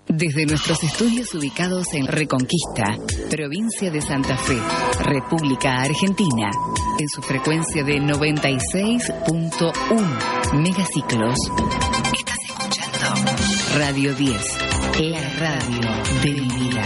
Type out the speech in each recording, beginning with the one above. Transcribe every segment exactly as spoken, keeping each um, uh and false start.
Desde nuestros estudios ubicados en Reconquista, provincia de Santa Fe, República Argentina, en su frecuencia de noventa y seis punto uno megaciclos, estás escuchando Radio diez, la radio de mi vida.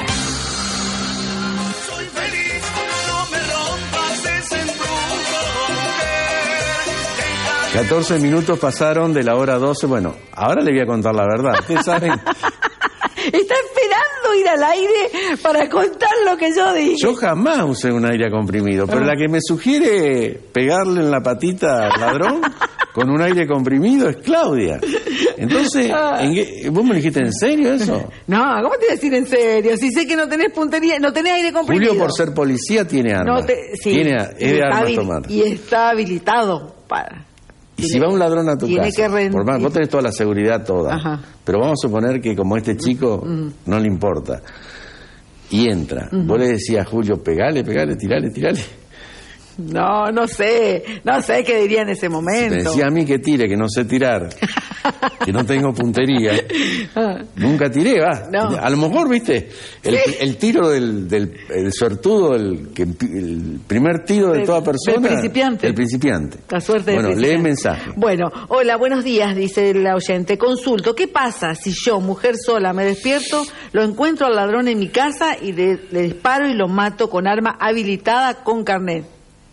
Soy feliz, no me rompas ese embrujo, mujer. catorce minutos pasaron de la hora doce. Bueno, ahora le voy a contar la verdad. Ustedes saben... Está esperando ir al aire para contar lo que yo dije. Yo jamás usé un aire comprimido, pero la que me sugiere pegarle en la patita al ladrón con un aire comprimido es Claudia. Entonces, ¿en qué? ¿Vos me dijiste en serio eso? No, ¿cómo te voy a decir en serio? Si sé que no tenés puntería, no tenés aire comprimido. Julio, por ser policía, tiene armas. No te, sí, tiene, es de armas tomar. Y está habilitado para... Y si va un ladrón a tu tiene casa, que por más, vos tenés toda la seguridad toda, ajá, pero vamos a suponer que como este chico uh-huh. no le importa, y entra, uh-huh. vos le decías a Julio, pegale, pegale, tirale, tirale. No, no sé, no sé qué diría en ese momento. Me decía a mí que tire, que no sé tirar, que no tengo puntería. Nunca tiré, va. No. A lo mejor, viste, el, sí. el tiro del, del el suertudo, el, que, el primer tiro de, de toda persona. El principiante. El principiante. La suerte Bueno, del lee el mensaje. Bueno, hola, buenos días, dice el oyente. Consulto, ¿qué pasa si yo, mujer sola, me despierto, lo encuentro al ladrón en mi casa y le, le disparo y lo mato con arma habilitada con carnet?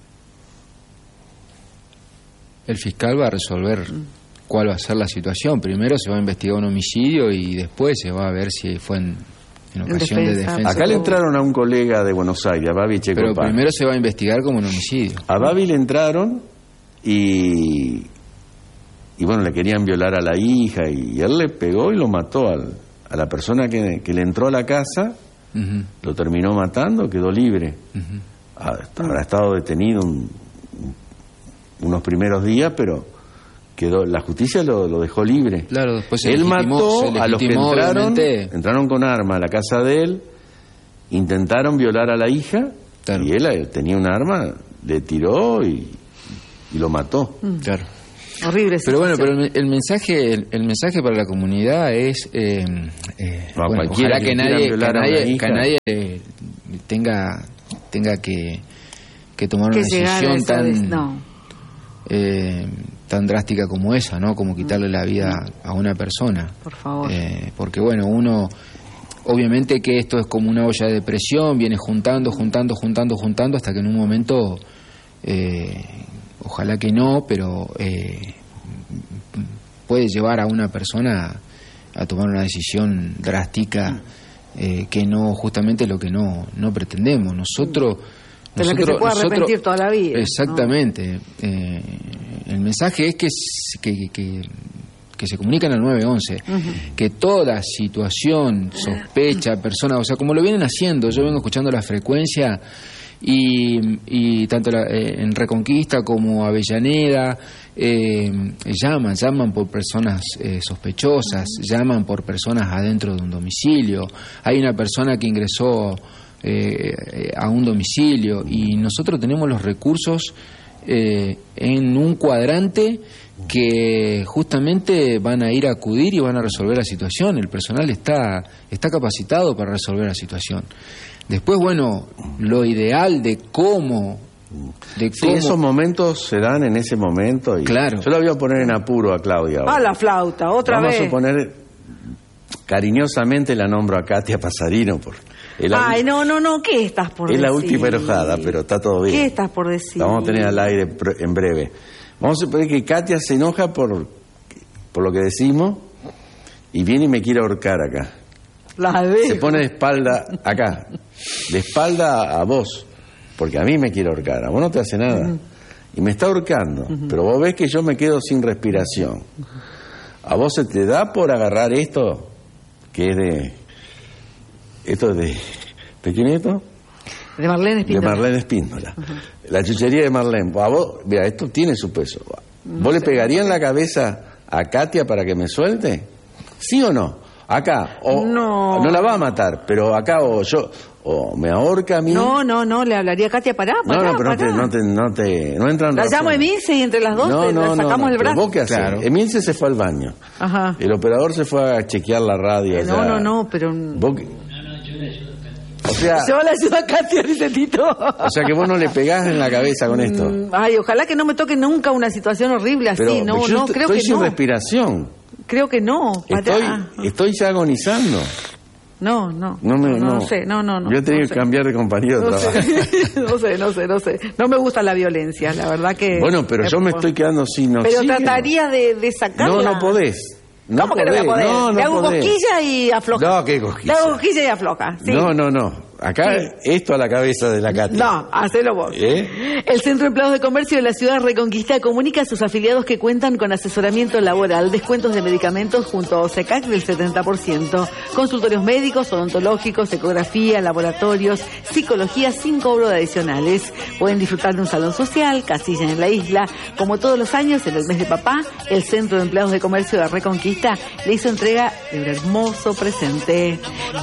El fiscal va a resolver cuál va a ser la situación. Primero se va a investigar un homicidio y después se va a ver si fue en, en ocasión de defensa. Acá le entraron a un colega de Buenos Aires, a Babi Checopar. Pero primero se va a investigar como un homicidio. A Babi le entraron y... y bueno, le querían violar a la hija y él le pegó y lo mató al, a la persona que, que le entró a la casa, uh-huh. lo terminó matando, quedó libre. Uh-huh. Habrá estado detenido un... unos primeros días, pero quedó, la justicia lo, lo dejó libre. Claro, después se él mató a los que entraron, obviamente. entraron con arma a la casa de él, intentaron violar a la hija, claro. y él, él tenía un arma, le tiró y, y lo mató. Claro. Horrible. Pero bueno, pero el, el mensaje, el, el mensaje para la comunidad es, eh, eh, no, bueno, ojalá que nadie, que nadie, que nadie eh, tenga, tenga que, que tomar que una decisión tan. Vez, no. Eh, tan drástica como esa, ¿no? Como quitarle la vida a una persona. Por favor. Eh, porque bueno, uno, obviamente que esto es como una olla de presión, viene juntando, juntando, juntando, juntando, hasta que en un momento, eh, ojalá que no, pero eh, puede llevar a una persona a tomar una decisión drástica, eh, que no, justamente lo que no, no pretendemos. Nosotros... De la que se puede arrepentir toda la vida. Exactamente. ¿No? Eh, el mensaje es que, que, que, que se comunican al nueve once, uh-huh. que toda situación, sospecha, persona, o sea, como lo vienen haciendo, yo vengo escuchando la frecuencia y, y tanto la, eh, en Reconquista como Avellaneda, eh, llaman, llaman por personas eh, sospechosas, llaman por personas adentro de un domicilio. Hay una persona que ingresó Eh, a un domicilio y nosotros tenemos los recursos eh, en un cuadrante que justamente van a ir a acudir y van a resolver la situación. El personal está está capacitado para resolver la situación. Después, bueno, lo ideal de cómo de sí, cómo... esos momentos se dan en ese momento y claro. Yo la voy a poner en apuro a Claudia ahora. Ah, la flauta, otra Vamos vez. Vamos a suponer, cariñosamente la nombro a Katia Pasarino porque Ay, no, no, no, ¿qué estás por es decir? Es la última enojada, pero está todo bien. ¿Qué estás por decir? La vamos a tener al aire en breve. Vamos a suponer que Katia se enoja por, por lo que decimos y viene y me quiere ahorcar acá. La dejo. Se pone de espalda acá, de espalda a vos, porque a mí me quiere ahorcar, a vos no te hace nada. Uh-huh. Y me está ahorcando, uh-huh. pero vos ves que yo me quedo sin respiración. Uh-huh. ¿A vos se te da por agarrar esto, que es de... Esto es de... ¿De quién es esto? De Marlene Espíndola. De Marlene Espíndola. Uh-huh. La chuchería de Marlene. A vos, mira, esto tiene su peso. ¿Vos no le sé, pegarías en la cabeza a Katia para que me suelte? ¿Sí o no? Acá. O, no. No la va a matar, pero acá o yo... o me ahorca a mí. No, no, no, le hablaría a Katia, pará, pará, No, no, pero no pará. te, no te, no te, no entran La razones. llamo a Emilce y entre las dos No, te- no, le no, sacamos no, el pero brazo. ¿vos qué hacés? Claro. Emilce se fue al baño. Ajá. El operador se fue a chequear la radio. No, allá. no, no, pero... ¿Vos qué? O sea, Yo le ayudo a Katia, dice Tito. o sea que vos no le pegás en la cabeza con esto. Mm, Ay, ojalá que no me toque nunca una situación horrible así. Pero no, yo no, est- creo estoy que sin no. respiración. Creo que no. Estoy, Ah, ah. estoy ya agonizando. No, no. No me, no, no. no sé, no, no, no. Yo he tenido no que sé. cambiar de compañero de No trabajo. sé. no sé, no sé, no sé. No me gusta la violencia, la verdad que... Bueno, pero yo me estoy quedando sin Pero oxígeno. trataría de, de sacarla. No, no podés. No ¿Cómo que no voy a podés. poder? No, no Le hago podés. cosquilla y afloja. No, ¿qué cosquilla? Le hago cosquilla y afloja. Sí. No, no, no. Acá, Sí. esto a la cabeza de la Katia. No, hacelo vos. ¿Eh? El Centro de Empleados de Comercio de la Ciudad Reconquista comunica a sus afiliados que cuentan con asesoramiento laboral, descuentos de medicamentos junto a OSECAC del setenta por ciento, consultorios médicos, odontológicos, ecografía, laboratorios, psicología sin cobro de adicionales. Pueden disfrutar de un salón social, casilla en la isla. Como todos los años, en el mes de papá, el Centro de Empleados de Comercio de Reconquista le hizo entrega de un hermoso presente.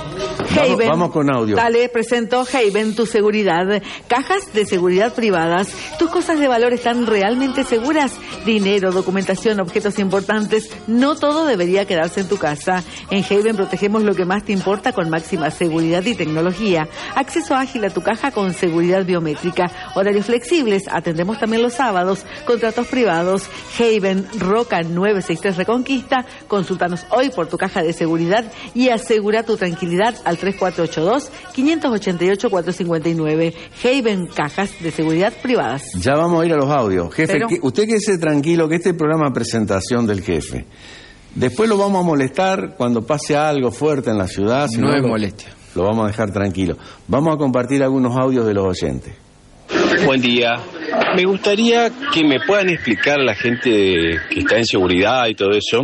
Vamos- vamos con audio. Dale, presento Haven, tu seguridad. Cajas de seguridad privadas. ¿Tus cosas de valor están realmente seguras? Dinero, documentación, objetos importantes. No todo debería quedarse en tu casa. En Haven protegemos lo que más te importa con máxima seguridad y tecnología. Acceso ágil a tu caja con seguridad biométrica. Horarios flexibles. Atendemos también los sábados. Contratos privados. Haven, Roca nueve seis tres Reconquista. Consúltanos hoy por tu caja de seguridad y asegura tu tranquilidad al tres cuatro ocho dos, cinco ocho ocho, cuatro cinco nueve. Haven, cajas de seguridad privadas. Ya vamos a ir a los audios. Jefe, Pero- que- usted quédese tranquilo que este programa es presentación del jefe. Después lo vamos a molestar cuando pase algo fuerte en la ciudad. si No es lo- molestia. Lo vamos a dejar tranquilo. Vamos a compartir algunos audios de los oyentes. Buen día. Me gustaría que me puedan explicar a la gente de- que está en seguridad y todo eso.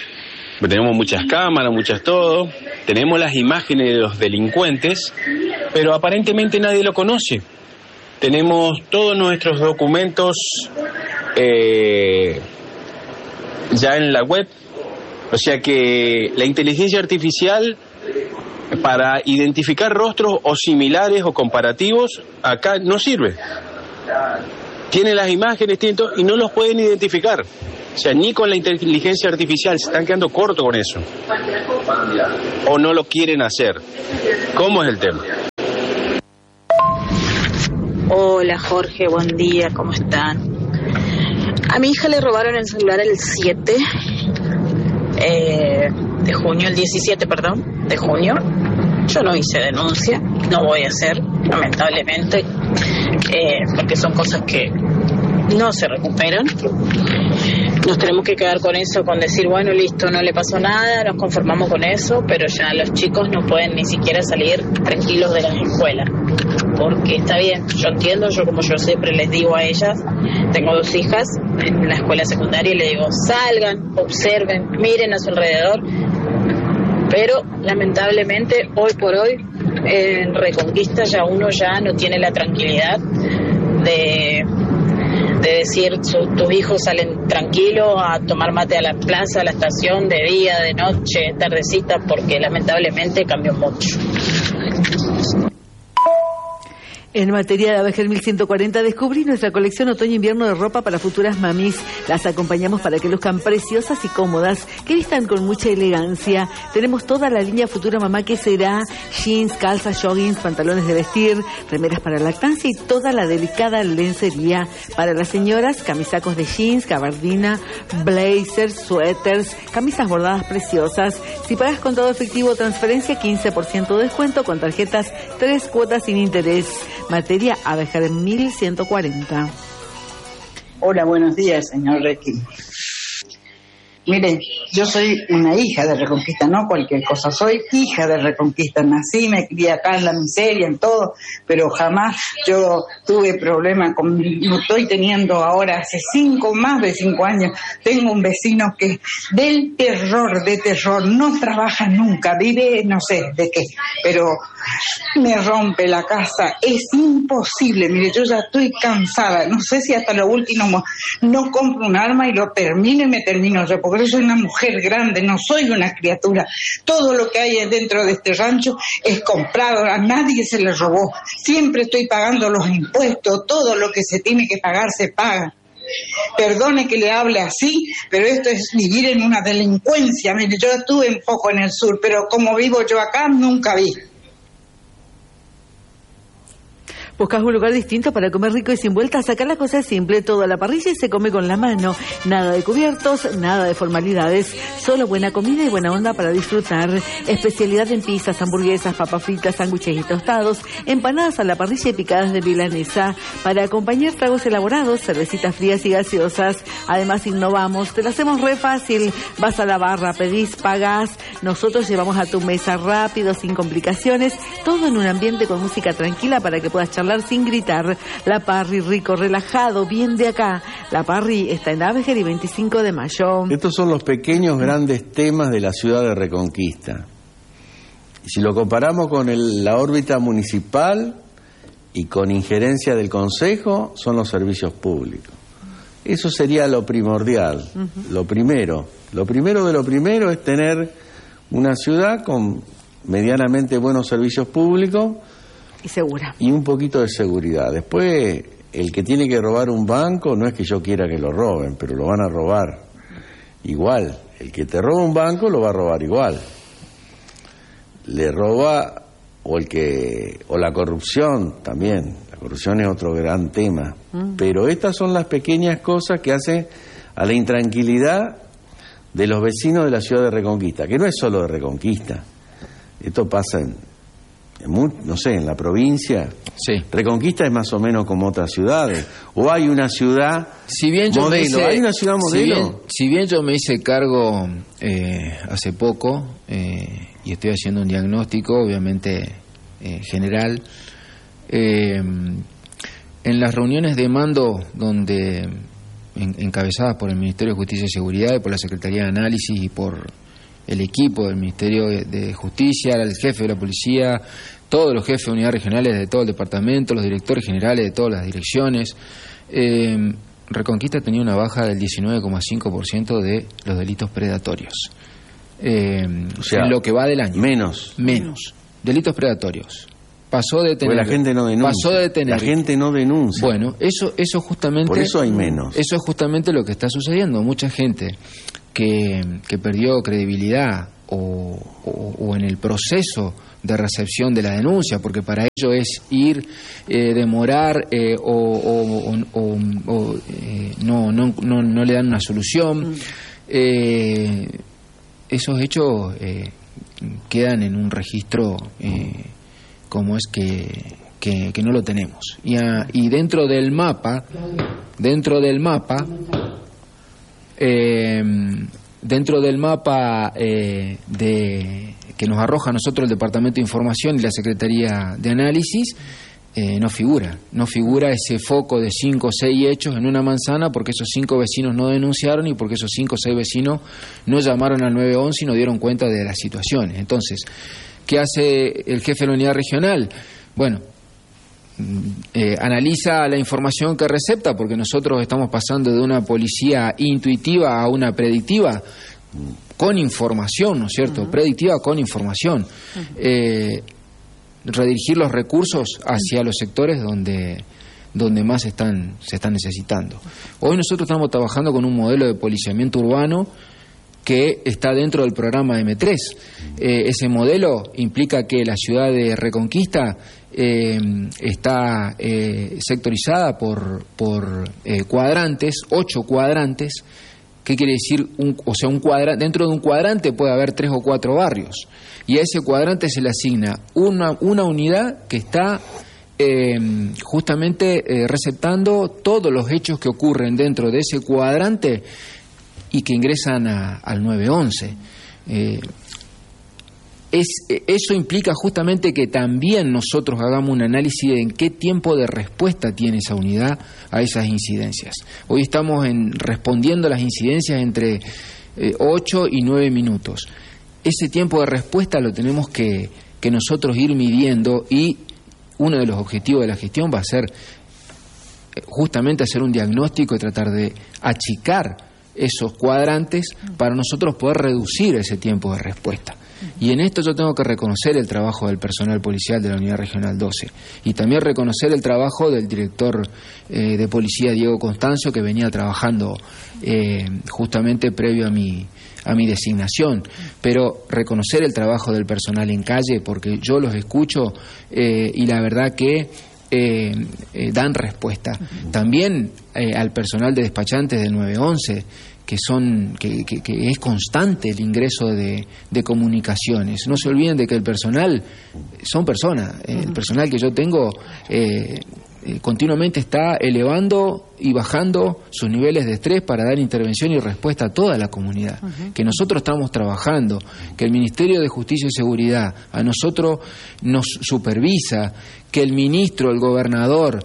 Tenemos muchas cámaras, muchas todo. Tenemos las imágenes de los delincuentes, pero aparentemente nadie lo conoce. Tenemos todos nuestros documentos eh, ya en la web. O sea que la inteligencia artificial para identificar rostros o similares o comparativos acá no sirve. Tienen las imágenes tienen todo, y no los pueden identificar. O sea, ni con la inteligencia artificial, se están quedando cortos con eso. O no lo quieren hacer. ¿Cómo es el tema? Hola Jorge, buen día, ¿cómo están? A mi hija le robaron el celular el siete eh, de junio, el diecisiete, perdón, de junio. Yo no hice denuncia, no voy a hacer, lamentablemente, eh, porque son cosas que no se recuperan. Nos tenemos que quedar con eso, con decir, bueno, listo, no le pasó nada, nos conformamos con eso, pero ya los chicos no pueden ni siquiera salir tranquilos de las escuelas. Porque está bien, yo entiendo, yo como yo siempre les digo a ellas, tengo dos hijas en la escuela secundaria y les digo, salgan, observen, miren a su alrededor, pero lamentablemente hoy por hoy en Reconquista ya uno ya no tiene la tranquilidad de, de decir su, tus hijos salen tranquilos a tomar mate a la plaza, a la estación, de día, de noche, tardecita, porque lamentablemente cambió mucho. En materia de Abejer mil ciento cuarenta, descubrí nuestra colección otoño-invierno de ropa para futuras mamis. Las acompañamos para que luzcan preciosas y cómodas, que vistan con mucha elegancia. Tenemos toda la línea Futura Mamá, que será jeans, calzas, joggings, pantalones de vestir, remeras para lactancia y toda la delicada lencería. Para las señoras, camisacos de jeans, gabardina, blazers, suéteres, camisas bordadas preciosas. Si pagas con todo efectivo o transferencia, quince por ciento de descuento con tarjetas, tres cuotas sin interés. Materia Abejar mil ciento cuarenta. Hola, buenos días, señor Requi. Mire, yo soy una hija de Reconquista, no cualquier cosa, soy hija de Reconquista, nací, me crié acá en la miseria, en todo, pero jamás yo tuve problema con, no estoy teniendo ahora, hace cinco, más de cinco años, tengo un vecino que del terror, de terror, no trabaja nunca, vive no sé de qué, pero me rompe la casa, es imposible, mire, yo ya estoy cansada, no sé si hasta lo último no compro un arma y lo termino y me termino yo, porque yo soy una mujer mujer grande, no soy una criatura. Todo lo que hay dentro de este rancho es comprado, a nadie se le robó. Siempre estoy pagando los impuestos, todo lo que se tiene que pagar se paga. Perdone que le hable así, pero esto es vivir en una delincuencia. Mire, yo estuve un poco en el sur, pero como vivo yo acá, nunca vi. Buscas un lugar distinto para comer rico y sin vueltas. Sacar las cosas simples, todo a la parrilla y se come con la mano. Nada de cubiertos, nada de formalidades. Solo buena comida y buena onda para disfrutar. Especialidad en pizzas, hamburguesas, papas fritas, sándwiches y tostados. Empanadas a la parrilla y picadas de milanesa. Para acompañar tragos elaborados, cervecitas frías y gaseosas. Además innovamos, te lo hacemos re fácil. Vas a la barra, pedís, pagás. Nosotros llevamos a tu mesa rápido, sin complicaciones. Todo en un ambiente con música tranquila para que puedas charlar sin gritar. La Parry, rico, relajado, bien de acá. La Parry está en Avejer y veinticinco de mayo. Estos son los pequeños grandes temas de la ciudad de Reconquista. Y si lo comparamos con el, la órbita municipal y con injerencia del Consejo, son los servicios públicos. Eso sería lo primordial, uh-huh. lo primero. Lo primero de lo primero es tener una ciudad con medianamente buenos servicios públicos y segura. Y un poquito de seguridad. Después, el que tiene que robar un banco, no es que yo quiera que lo roben, pero lo van a robar igual. El que te roba un banco, lo va a robar igual. Le roba, o el que o la corrupción también. La corrupción es otro gran tema. Mm. Pero estas son las pequeñas cosas que hacen a la intranquilidad de los vecinos de la ciudad de Reconquista, que no es solo de Reconquista. Esto pasa en... no sé, en la provincia. Sí. Reconquista es más o menos como otras ciudades. O hay una ciudad si bien yo modelo. Me hice, ¿Hay una ciudad modelo? Si bien, si bien yo me hice cargo eh, hace poco eh, y estoy haciendo un diagnóstico, obviamente eh, general, eh, en las reuniones de mando donde en, encabezadas por el Ministerio de Justicia y Seguridad y por la Secretaría de Análisis y por el equipo del Ministerio de Justicia, el jefe de la policía, todos los jefes de unidades regionales de todo el departamento, los directores generales de todas las direcciones. Eh, Reconquista tenía una baja del diecinueve coma cinco por ciento de los delitos predatorios. Eh, o sea, en lo que va del año. Menos. Menos. Delitos predatorios. Pasó de tener. Porque la gente no denuncia. Pasó de tener. La gente no denuncia. Bueno, eso, eso justamente. Por eso hay menos. Eso es justamente lo que está sucediendo. Mucha gente que, que perdió credibilidad o, o, o en el proceso de recepción de la denuncia, porque para ello es ir, eh, demorar eh, o, o, o, o, o eh, no, no, no, no le dan una solución. Eh, esos hechos eh, quedan en un registro eh, como es que, que, que no lo tenemos. Y, a, y dentro del mapa, dentro del mapa, eh, dentro del mapa eh, de que nos arroja a nosotros el Departamento de Información y la Secretaría de Análisis, eh, no figura, no figura ese foco de cinco o seis hechos en una manzana porque esos cinco vecinos no denunciaron y porque esos cinco o seis vecinos no llamaron al nueve once y no dieron cuenta de las situaciones. Entonces, ¿qué hace el jefe de la unidad regional? Bueno, eh, analiza la información que recepta, porque nosotros estamos pasando de una policía intuitiva a una predictiva, con información, ¿no es cierto? Uh-huh. Predictiva con información. Uh-huh. Eh, redirigir los recursos hacia los sectores donde donde más están se están necesitando. Hoy nosotros estamos trabajando con un modelo de policiamiento urbano que está dentro del programa M tres. Eh, ese modelo implica que la ciudad de Reconquista eh, está eh, sectorizada por, por eh, cuadrantes, ocho cuadrantes. ¿Qué quiere decir? Un, o sea, un cuadra, dentro de un cuadrante puede haber tres o cuatro barrios. Y a ese cuadrante se le asigna una, una unidad que está eh, justamente eh, receptando todos los hechos que ocurren dentro de ese cuadrante y que ingresan a, al nueve once. Eh, es, eso implica justamente que también nosotros hagamos un análisis de en qué tiempo de respuesta tiene esa unidad a esas incidencias. Hoy estamos en, respondiendo a las incidencias entre eh, ocho y nueve minutos. Ese tiempo de respuesta lo tenemos que, que nosotros ir midiendo, y uno de los objetivos de la gestión va a ser justamente hacer un diagnóstico y tratar de achicar esos cuadrantes para nosotros poder reducir ese tiempo de respuesta. Y en esto yo tengo que reconocer el trabajo del personal policial de la Unidad Regional doce y también reconocer el trabajo del director eh, de policía Diego Constancio, que venía trabajando eh, justamente previo a mi, a mi designación, pero reconocer el trabajo del personal en calle, porque yo los escucho eh, y la verdad que eh, eh, dan respuesta. También eh, al personal de despachantes del nueve once, que son que, que, que es constante el ingreso de, de comunicaciones. No se olviden de que el personal son personas. El personal que yo tengo eh, eh, continuamente está elevando y bajando sus niveles de estrés para dar intervención y respuesta a toda la comunidad. Uh-huh. Que nosotros estamos trabajando, que el Ministerio de Justicia y Seguridad a nosotros nos supervisa, que el ministro, el gobernador,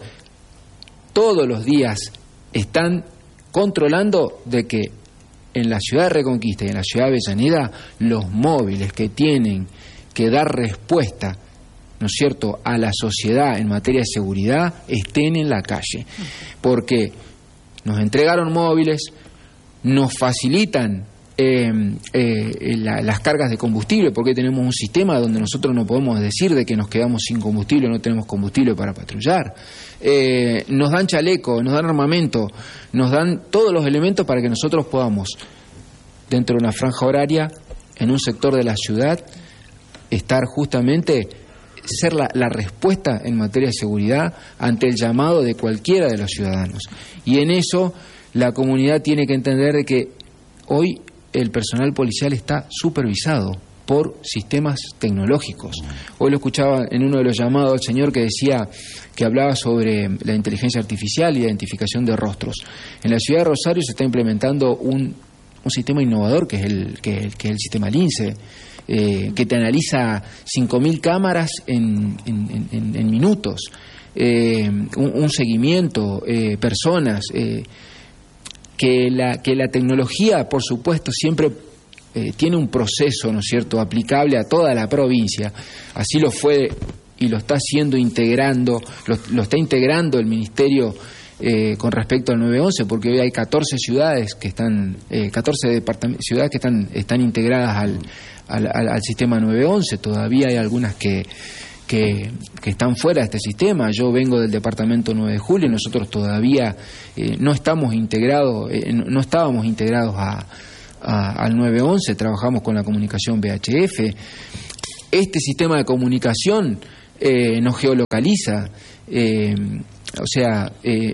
todos los días están controlando de que en la ciudad de Reconquista y en la ciudad de Avellaneda los móviles que tienen que dar respuesta, ¿no es cierto?, a la sociedad en materia de seguridad estén en la calle. Porque nos entregaron móviles, nos facilitan eh, eh, la, las cargas de combustible, porque tenemos un sistema donde nosotros no podemos decir de que nos quedamos sin combustible, no tenemos combustible para patrullar. Eh, nos dan chaleco, nos dan armamento, nos dan todos los elementos para que nosotros podamos, dentro de una franja horaria, en un sector de la ciudad, estar justamente, ser la, la respuesta en materia de seguridad ante el llamado de cualquiera de los ciudadanos. Y en eso la comunidad tiene que entender de que hoy el personal policial está supervisado por sistemas tecnológicos. Hoy lo escuchaba en uno de los llamados al señor que decía, que hablaba sobre la inteligencia artificial y identificación de rostros. En la ciudad de Rosario se está implementando un, un sistema innovador que es el, que, que es el sistema Lince, eh, que te analiza cinco mil cámaras en, en, en, en minutos, eh, un, un seguimiento, eh, personas, eh, que la, que la tecnología, por supuesto, siempre Eh, tiene un proceso, ¿no es cierto?, aplicable a toda la provincia. Así lo fue y lo está haciendo integrando, lo, lo está integrando el Ministerio eh, con respecto al nueve once, porque hoy hay catorce ciudades que están, eh, catorce departamentos, ciudades que están, están integradas al, al, al, al sistema nueve once. Todavía hay algunas que, que, que están fuera de este sistema. Yo vengo del departamento nueve de julio y nosotros todavía eh, no estamos integrados, eh, no, no estábamos integrados a A, al nueve once, trabajamos con la comunicación V H F. Este sistema de comunicación eh, nos geolocaliza, eh, o sea, eh,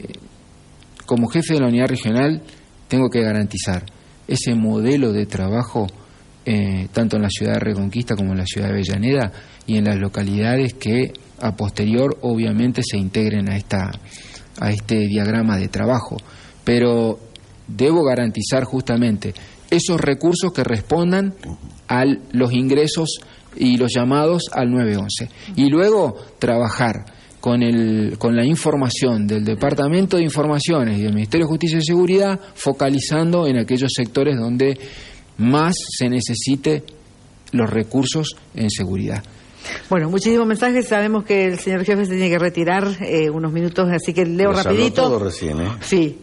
como jefe de la unidad regional tengo que garantizar ese modelo de trabajo eh, tanto en la ciudad de Reconquista como en la ciudad de Avellaneda y en las localidades que a posterior obviamente se integren a esta a este diagrama de trabajo, pero debo garantizar justamente esos recursos que respondan a los ingresos y los llamados al nueve once. Y luego trabajar con, el, con la información del Departamento de Informaciones y del Ministerio de Justicia y Seguridad, focalizando en aquellos sectores donde más se necesite los recursos en seguridad. Bueno, muchísimos mensajes. Sabemos que el señor jefe se tiene que retirar eh, unos minutos, así que leo Los rapidito. Todo recién, ¿eh? Sí,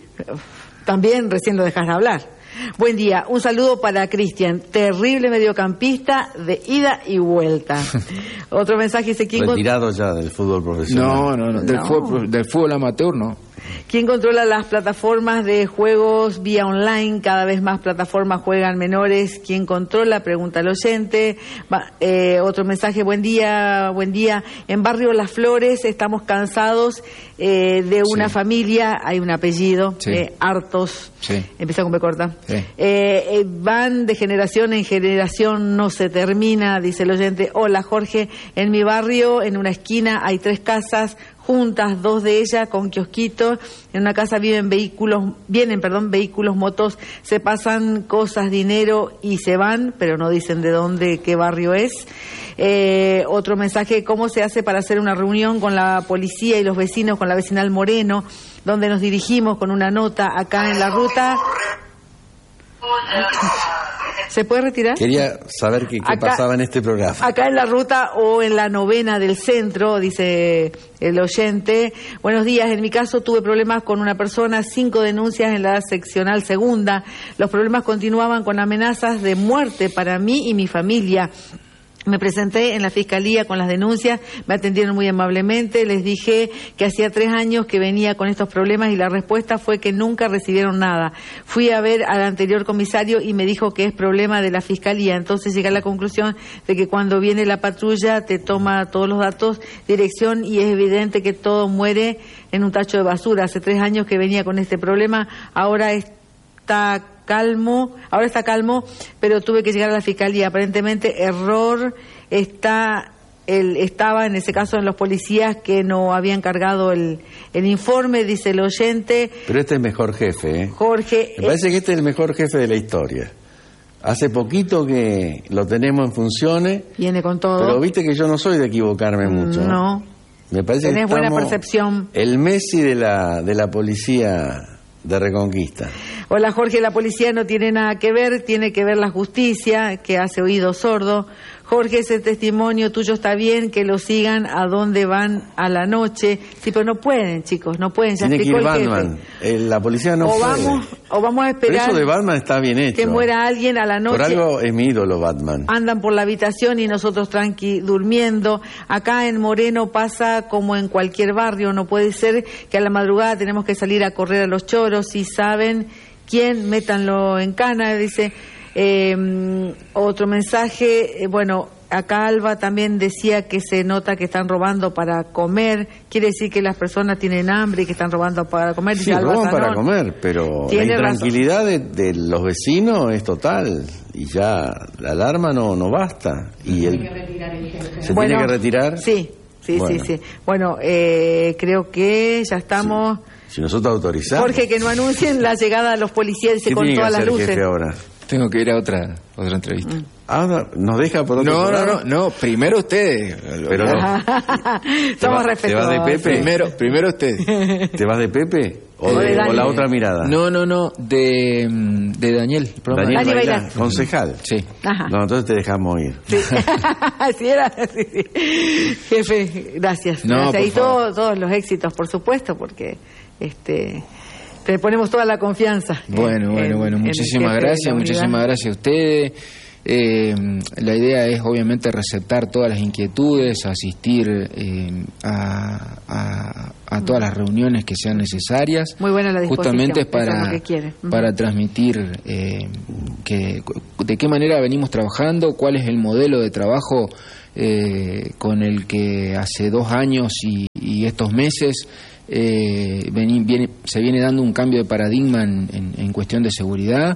también recién lo dejas de hablar. Buen día, un saludo para Cristian, terrible mediocampista de ida y vuelta. Otro mensaje dice: ¿quién retirado ya del fútbol profesional? No, no, no, del, no. Fútbol, del fútbol amateur no. ¿Quién controla las plataformas de juegos vía online? Cada vez más plataformas juegan menores. ¿Quién controla? Pregunta el oyente. Va, eh, otro mensaje: buen día, buen día. En Barrio Las Flores estamos cansados eh, de una sí. familia, hay un apellido, sí. eh, hartos, sí. empieza con B corta. Sí. Eh, eh, van de generación en generación, no se termina, dice el oyente. Hola Jorge, en mi barrio, en una esquina, hay tres casas juntas, dos de ellas con kiosquitos. En una casa viven vehículos, vienen, perdón, vehículos, motos, se pasan cosas, dinero y se van, pero no dicen de dónde, qué barrio es. Eh, otro mensaje: ¿cómo se hace para hacer una reunión con la policía y los vecinos, con la vecinal Moreno, donde nos dirigimos con una nota acá en la ruta? ¿Se puede retirar? Quería saber qué, qué Acá- pasaba en este programa. Acá en la ruta o en la novena del centro, dice el oyente. Buenos días, en mi caso tuve problemas con una persona, cinco denuncias en la seccional segunda. Los problemas continuaban con amenazas de muerte para mí y mi familia. Me presenté en la fiscalía con las denuncias, me atendieron muy amablemente, les dije que hacía tres años que venía con estos problemas y la respuesta fue que nunca recibieron nada. Fui a ver al anterior comisario y me dijo que es problema de la fiscalía. Entonces llegué a la conclusión de que cuando viene la patrulla te toma todos los datos, dirección, y es evidente que todo muere en un tacho de basura. Hace tres años que venía con este problema, ahora está calmo, ahora está calmo, pero tuve que llegar a la fiscalía. Aparentemente error está el, estaba en ese caso en los policías que no habían cargado el, el informe, dice el oyente. Pero este es mejor jefe, ¿eh? Jorge. Me parece que este es el mejor jefe de la historia. Hace poquito que lo tenemos en funciones. Viene con todo. Pero viste que yo no soy de equivocarme mucho. No. Me parece Tenés que buena estamos percepción. El Messi de la, de la policía de Reconquista. Hola Jorge, la policía no tiene nada que ver, tiene que ver la justicia, que hace oído sordo. Jorge, ese testimonio tuyo está bien, que lo sigan a donde van a la noche. Sí, pero no pueden, chicos, no pueden. Ya Tiene que ir explicó el Batman. jefe. Eh, la policía no o puede. vamos, o vamos a Pero esperar eso de Batman está bien hecho. que muera alguien a la noche. Por algo es mi ídolo Batman. Andan por la habitación y nosotros tranqui durmiendo. Acá en Moreno pasa como en cualquier barrio. No puede ser que a la madrugada tenemos que salir a correr a los choros. Si saben quién, métanlo en cana, dice. Eh, otro mensaje, eh, bueno, acá Alba también decía que se nota que están robando para comer. Quiere decir que las personas tienen hambre y que están robando para comer. Sí, Dice Alba roban para Zanón. comer, pero la Tiene intranquilidad de, de los vecinos es total. Y ya la alarma no, no basta. Y el, ¿Se Bueno, tiene que retirar? Sí, sí, Bueno. sí, sí. Bueno, eh, creo que ya estamos... Si nosotros autorizamos. Jorge, que no anuncien la llegada de los policías, dice, ¿Qué con tiene que todas las hacer, luces. jefe, ahora? Tengo que ir a otra otra entrevista. Ah, no, ¿nos deja por otro No, no, programa? no, no, primero ustedes. Pero no. Somos va- te respetuosos. vas de Pepe? Primero, primero ustedes. ¿Te vas de Pepe? ¿O, O de de- o Dani. la otra mirada? No, no, no, de, mm, de Daniel. el programa Daniel Dani Bailán, Bailán. concejal. Sí. Ajá. No, entonces te dejamos ir. Sí. Sí, era, sí, sí. Jefe, gracias. No, gracias. por Y favor. todo- todos los éxitos, por supuesto, porque este te ponemos toda la confianza. Bueno, en- bueno, en- bueno, en el muchísimas jefe de gracias, la muchísimas unidad. gracias a ustedes. Eh, la idea es obviamente receptar todas las inquietudes, asistir eh, a, a, a todas las reuniones que sean necesarias. Muy buena la disposición, justamente eso es para, lo que quiere. Ujú. para transmitir eh, que, de qué manera venimos trabajando, cuál es el modelo de trabajo eh, con el que hace dos años y, y estos meses eh, veni- viene, se viene dando un cambio de paradigma en, en- en cuestión de seguridad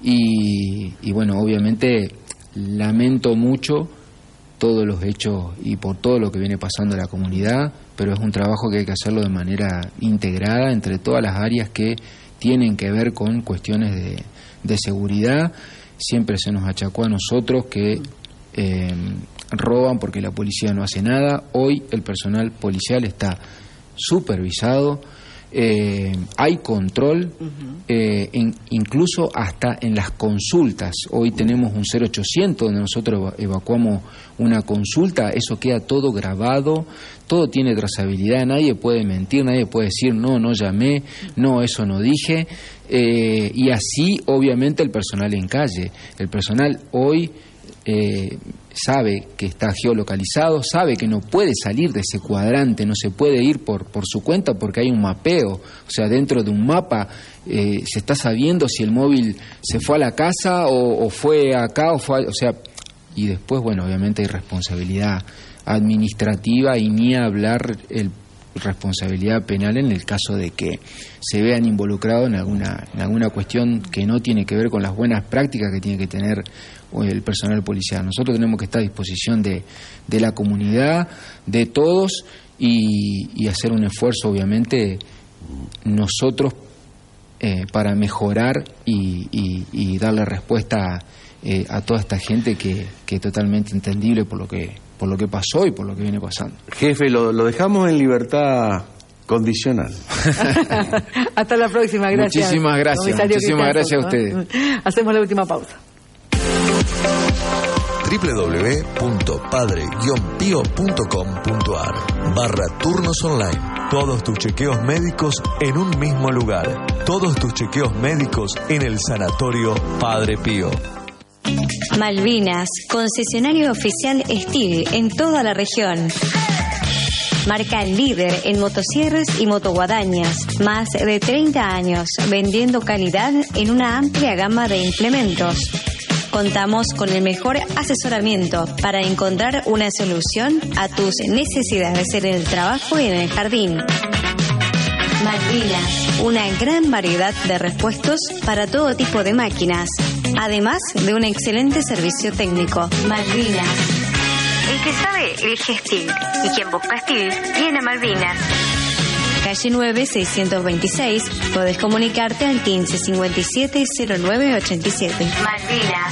y, y bueno, obviamente lamento mucho todos los hechos y por todo lo que viene pasando en la comunidad, pero es un trabajo que hay que hacerlo de manera integrada entre todas las áreas que tienen que ver con cuestiones de, de seguridad. Siempre se nos achacó a nosotros que eh, roban porque la policía no hace nada. Hoy el personal policial está supervisado, eh, hay control, eh, en- incluso hasta en las consultas. Hoy tenemos un cero ochocientos donde nosotros eva- evacuamos una consulta, eso queda todo grabado, todo tiene trazabilidad, nadie puede mentir, nadie puede decir no, no llamé, no, eso no dije, eh, y así obviamente el personal en calle. El personal hoy eh, sabe que está geolocalizado, sabe que no puede salir de ese cuadrante, no se puede ir por, por su cuenta porque hay un mapeo, o sea, dentro de un mapa eh, se está sabiendo si el móvil se fue a la casa o, o fue acá, o fue, a- o sea, y después, bueno, obviamente hay responsabilidad administrativa y ni hablar el responsabilidad penal en el caso de que se vean involucrados en alguna, en alguna cuestión que no tiene que ver con las buenas prácticas que tiene que tener el personal policial. Nosotros tenemos que estar a disposición de, de la comunidad, de todos, y, y hacer un esfuerzo, obviamente, nosotros eh, para mejorar y, y, y darle respuesta eh, a toda esta gente que, que es totalmente entendible por lo que, por lo que pasó y por lo que viene pasando. Jefe, lo, lo dejamos en libertad condicional. Hasta la próxima, gracias. Muchísimas gracias, Comisario muchísimas Cristian gracias a Soto, ¿eh? Hacemos la última pausa. w w w punto padre guion pío punto com punto a r barra turnos online. Todos tus chequeos médicos en un mismo lugar. Todos tus chequeos médicos en el Sanatorio Padre Pío. Malvinas, concesionario oficial Steel en toda la región. Marca líder en motosierras y motoguadañas. Más de treinta años vendiendo calidad en una amplia gama de implementos. Contamos con el mejor asesoramiento para encontrar una solución a tus necesidades en el trabajo y en el jardín. Malvinas, una gran variedad de repuestos para todo tipo de máquinas, además de un excelente servicio técnico. Malvinas. El que sabe, elige Steel. Y quien busca Steel, viene a Malvinas. Calle nueve, seiscientos veintiséis. Podés comunicarte al quince cincuenta y siete cero nueve ochenta y siete. Malvinas.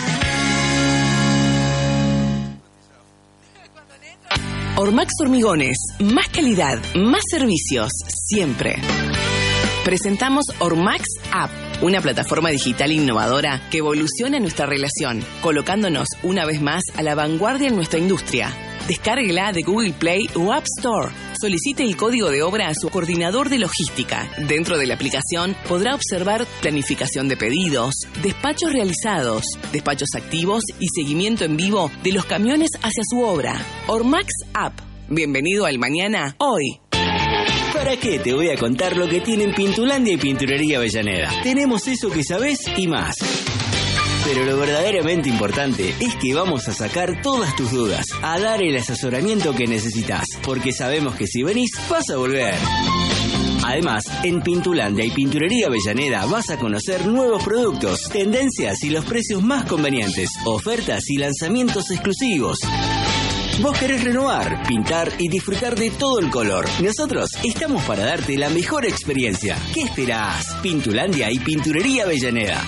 Ormax Hormigones. Más calidad, más servicios, siempre. Presentamos Ormax App, una plataforma digital innovadora que evoluciona nuestra relación, colocándonos una vez más a la vanguardia en nuestra industria. Descárguela de Google Play o App Store. Solicite el código de obra a su coordinador de logística. Dentro de la aplicación podrá observar planificación de pedidos, despachos realizados, despachos activos y seguimiento en vivo de los camiones hacia su obra. Ormax App. Bienvenido al mañana, hoy. ¿Para qué te voy a contar lo que tienen Pintulandia y Pinturería Avellaneda? Tenemos eso que sabés y más. Pero lo verdaderamente importante es que vamos a sacar todas tus dudas, a dar el asesoramiento que necesitas, porque sabemos que si venís, vas a volver. Además, en Pintulandia y Pinturería Avellaneda vas a conocer nuevos productos, tendencias y los precios más convenientes, ofertas y lanzamientos exclusivos. Vos querés renovar, pintar y disfrutar de todo el color. Nosotros estamos para darte la mejor experiencia. ¿Qué esperás? Pintulandia y Pinturería Avellaneda.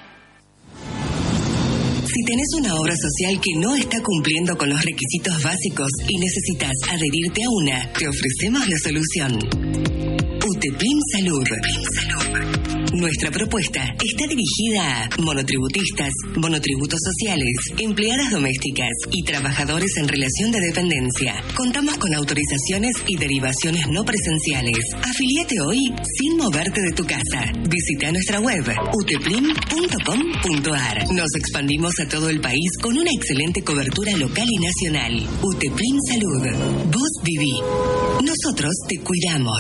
Si tenés una obra social que no está cumpliendo con los requisitos básicos y necesitas adherirte a una, te ofrecemos la solución. UTEPLIM Salud. UTEPLIM Salud. Nuestra propuesta está dirigida a monotributistas, monotributos sociales, empleadas domésticas y trabajadores en relación de dependencia. Contamos con autorizaciones y derivaciones no presenciales. Afiliate hoy sin moverte de tu casa. Visita nuestra web uteplim punto com punto a r. Nos expandimos a todo el país con una excelente cobertura local y nacional. UTEPLIM Salud. Vos viví. Nosotros te cuidamos.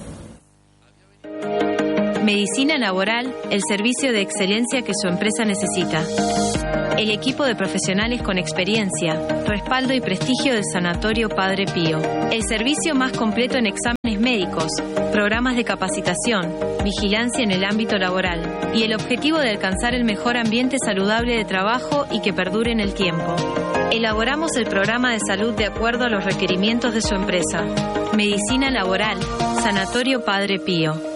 Medicina Laboral, el servicio de excelencia que su empresa necesita. El equipo de profesionales con experiencia, respaldo y prestigio del Sanatorio Padre Pío. El servicio más completo en exámenes médicos, programas de capacitación, vigilancia en el ámbito laboral y el objetivo de alcanzar el mejor ambiente saludable de trabajo y que perdure en el tiempo. Elaboramos el programa de salud de acuerdo a los requerimientos de su empresa. Medicina Laboral, Sanatorio Padre Pío.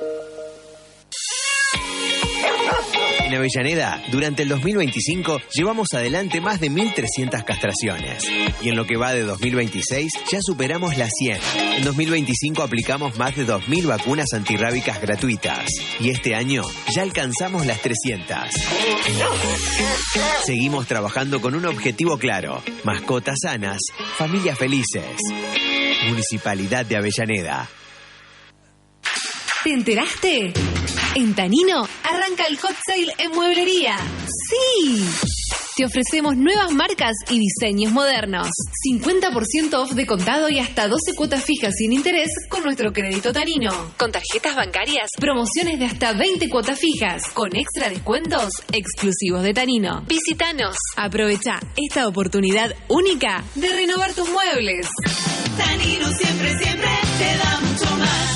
En Avellaneda, durante el dos mil veinticinco, llevamos adelante más de mil trescientas castraciones. Y en lo que va de dos mil veintiséis, ya superamos las cien. En dos mil veinticinco aplicamos más de dos mil vacunas antirrábicas gratuitas. Y este año ya alcanzamos las trescientas. Seguimos trabajando con un objetivo claro: mascotas sanas, familias felices. Municipalidad de Avellaneda. ¿Te enteraste? En Tanino arranca el hot sale en mueblería. ¡Sí! Te ofrecemos nuevas marcas y diseños modernos. cincuenta por ciento off de contado y hasta doce cuotas fijas sin interés con nuestro crédito Tanino. Con tarjetas bancarias, promociones de hasta veinte cuotas fijas, con extra descuentos exclusivos de Tanino. Visítanos. Aprovecha esta oportunidad única de renovar tus muebles. Tanino siempre, siempre te da mucho más.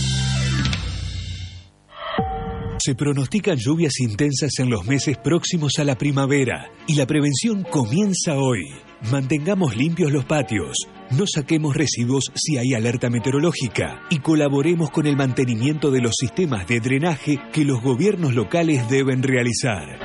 Se pronostican lluvias intensas en los meses próximos a la primavera y la prevención comienza hoy. Mantengamos limpios los patios, no saquemos residuos si hay alerta meteorológica y colaboremos con el mantenimiento de los sistemas de drenaje que los gobiernos locales deben realizar.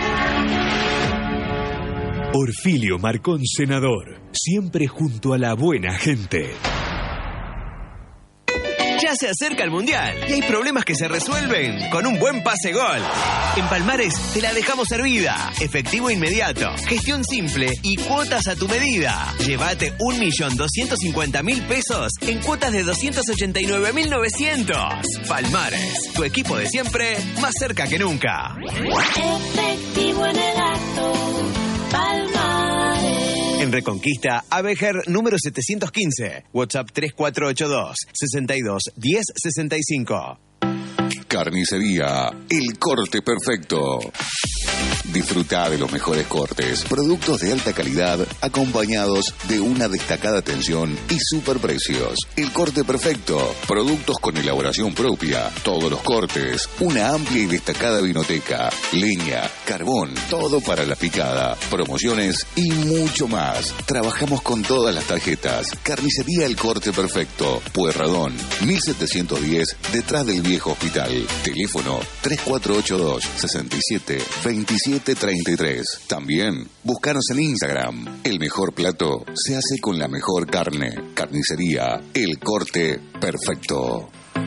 Orfilio Marcón, senador, siempre junto a la buena gente. Ya se acerca el Mundial y hay problemas que se resuelven con un buen pase gol. En Palmares te la dejamos servida. Efectivo inmediato, gestión simple y cuotas a tu medida. Llévate un millón doscientos cincuenta mil pesos en cuotas de doscientos ochenta y nueve mil novecientos. Palmares, tu equipo de siempre, más cerca que nunca. Efectivo en el acto, Palmares. En Reconquista, Abejer número setecientos quince. WhatsApp tres cuatro ocho dos, sesenta y dos, diez sesenta y cinco. Carnicería El Corte Perfecto. Disfruta de los mejores cortes, productos de alta calidad, acompañados de una destacada atención y superprecios. El Corte Perfecto, productos con elaboración propia, todos los cortes, una amplia y destacada vinoteca, leña, carbón, todo para la picada, promociones y mucho más. Trabajamos con todas las tarjetas. Carnicería El Corte Perfecto, Pueyrredón, mil setecientos diez, detrás del viejo hospital. Teléfono tres cuatro ocho dos, sesenta y siete, veintisiete treinta y tres. También, búscanos en Instagram. El mejor plato se hace con la mejor carne. Carnicería El Corte Perfecto.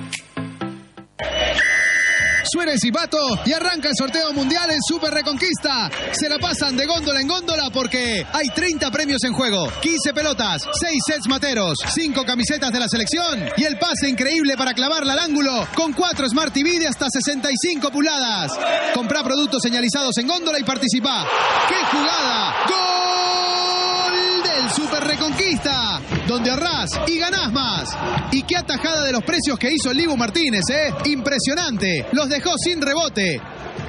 Suena el silbato y arranca el sorteo mundial en Super Reconquista. Se la pasan de góndola en góndola porque hay treinta premios en juego, quince pelotas, seis sets materos, cinco camisetas de la selección y el pase increíble para clavarla al ángulo con cuatro Smart T V de hasta sesenta y cinco pulgadas. Comprá productos señalizados en góndola y participá. ¡Qué jugada! ¡Gol del Super Reconquista! Donde ahorrás y ganás más. Y qué atajada de los precios que hizo el Dibu Martínez, ¿eh? Impresionante. Los dejó sin rebote.